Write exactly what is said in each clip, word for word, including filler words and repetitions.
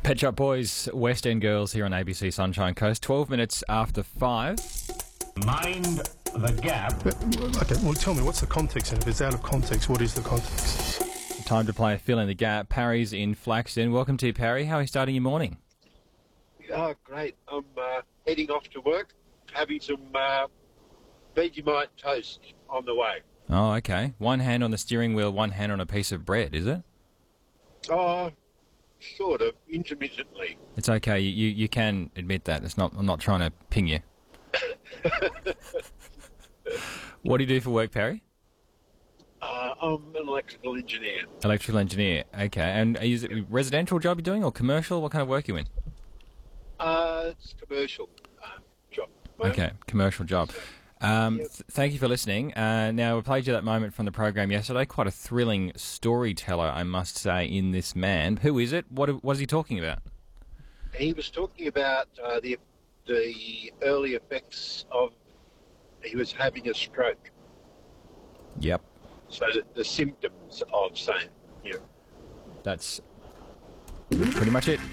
Pet Shop Boys, West End Girls here on A B C Sunshine Coast. twelve minutes after five. Mind the gap. Okay, well, tell me, what's the context? And if it's out of context, what is the context? Time to play Fill in the Gap. Parry's in Flaxton. Welcome to you, Parry. How are you starting your morning? Oh, great. I'm uh, heading off to work, having some uh, Vegemite toast on the way. Oh, okay. One hand on the steering wheel, one hand on a piece of bread, is it? Oh, sort of, intermittently. It's okay. You, you, you can admit that. It's not. I'm not trying to ping you. What do you do for work, Parry? Uh, I'm an electrical engineer. Electrical engineer. Okay. And is it a residential job you're doing or commercial? What kind of work are you in? Uh, it's a commercial uh, job. mate. Okay, commercial job. Um, Yep. th- thank you for listening. Uh, now, we played you that moment from the program yesterday. Quite a thrilling storyteller, I must say, in this man. Who is it? What was he talking about? He was talking about uh, the the early effects of he was having a stroke. Yep. So the, the symptoms of saying, yeah, That's pretty much it.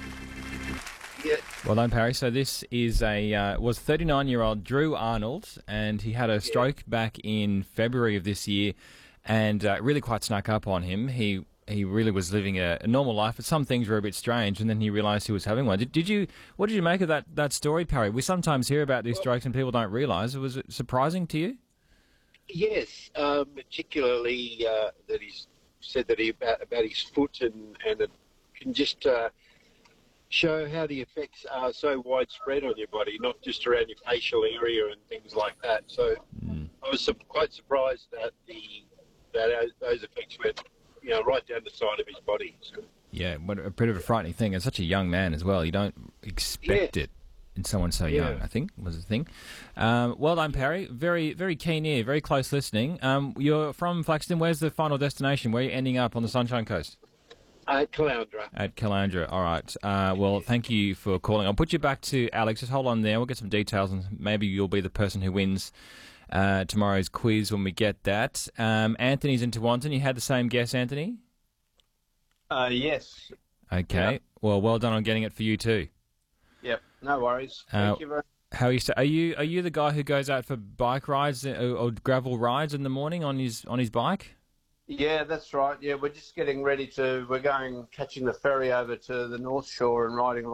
yeah, Well done, Parry. So this is a uh, was thirty-nine-year-old Drew Arnold, and he had a stroke back in February of this year, and uh, really quite snuck up on him. He he really was living a, a normal life, but some things were a bit strange, and then he realised he was having one. Did, did you? What did you make of that that story, Parry? We sometimes hear about these strokes and people don't realise. Was it surprising to you? yes, um, particularly uh, that he's said that he about about his foot and and it can just. Uh, show how the effects are so widespread on your body, not just around your facial area and things like that. So Mm. I was su- quite surprised that the that uh, those effects went, you know, right down the side of his body. So, Yeah, what a bit of a frightening thing. As such a young man as well, you don't expect Yeah. it in someone so Yeah. young. I think was the thing. Um, well done, Parry. Very, very keen ear, very close listening. Um, you're from Flaxton. Where's the final destination? Where are you ending up on the Sunshine Coast? uh, Caloundra. At Caloundra. All right. Uh, well, thank you for calling. I'll put you back to Alex. Just hold on there. We'll get some details, and maybe you'll be the person who wins uh, tomorrow's quiz when we get that. Um, Anthony's in Tewantin. You had the same guess, Anthony? Uh, yes. Okay. Yeah. Well, well done on getting it for you too. Yep. No worries. Uh, Thank you very How are you? St- are you are you the guy who goes out for bike rides or, or gravel rides in the morning on his on his bike? Yeah, that's right. Yeah, we're just getting ready to. We're going catching the ferry over to the North Shore and riding